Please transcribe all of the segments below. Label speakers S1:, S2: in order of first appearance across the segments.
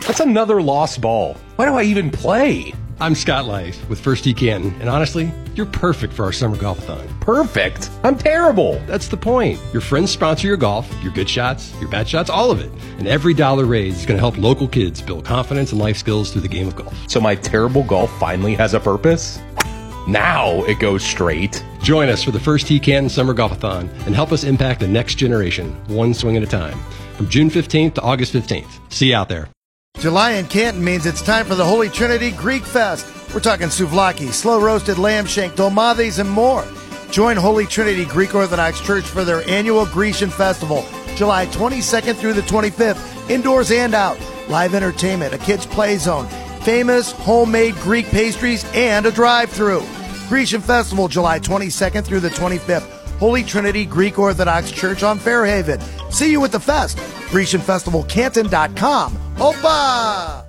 S1: That's another lost ball. Why do I even play?
S2: I'm Scott Lice with First Tee Canton, and honestly, you're perfect for our summer golf-a-thon.
S1: Perfect? I'm terrible.
S2: That's the point. Your friends sponsor your golf, your good shots, your bad shots, all of it. And every dollar raised is going to help local kids build confidence and life skills through the game of golf.
S1: So my terrible golf finally has a purpose? Now it goes straight.
S2: Join us for the First Tee Canton Summer Golf-a-thon and help us impact the next generation, one swing at a time. From June 15th to August 15th. See you out there.
S3: July in Canton means it's time for the Holy Trinity Greek Fest. We're talking souvlaki, slow-roasted lamb shank, dolmades, and more. Join Holy Trinity Greek Orthodox Church for their annual Grecian Festival, July 22nd through the 25th, indoors and out. Live entertainment, a kids' play zone, famous homemade Greek pastries, and a drive-thru. Grecian Festival, July 22nd through the 25th. Holy Trinity Greek Orthodox Church on Fairhaven. See you at the fest. GrecianFestivalCanton.com. Opa!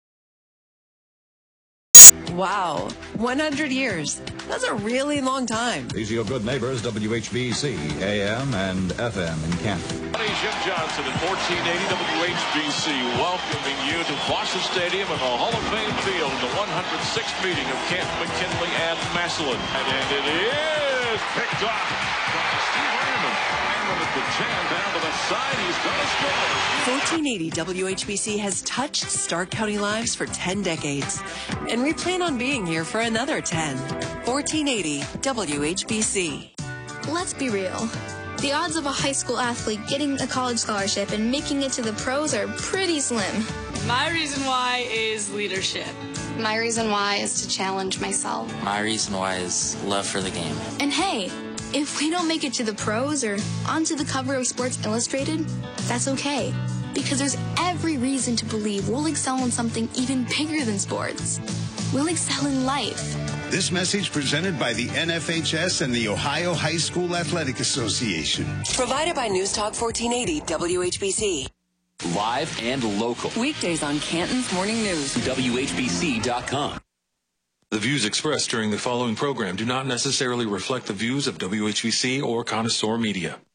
S4: Wow, 100 years. That's a really long time.
S5: These are your good neighbors, WHBC, AM and FM in Canton.
S6: Jim Johnson in 1480 WHBC welcoming you to Foster Stadium and the Hall of Fame field in the 106th meeting of Canton, McKinley, and Massillon. And it is picked off by Steve Ironman. Ironman at the 10 down to the side. He's going to score.
S4: 1480 WHBC has touched Stark County lives for 10 decades. And we plan on being here for another 10. 1480 WHBC.
S7: Let's be real. The odds of a high school athlete getting a college scholarship and making it to the pros are pretty slim.
S8: My reason why is leadership.
S9: My reason why is to challenge myself.
S10: My reason why is love for the game.
S7: And hey, if we don't make it to the pros or onto the cover of Sports Illustrated, that's okay. Because there's every reason to believe we'll excel in something even bigger than sports. We'll excel in life.
S11: This message presented by the NFHS and the Ohio High School Athletic Association.
S4: Provided by News Talk 1480 WHBC.
S12: Live and local.
S4: Weekdays on Canton's Morning News.
S12: WHBC.com.
S13: The views expressed during the following program do not necessarily reflect the views of WHBC or Connoisseur Media.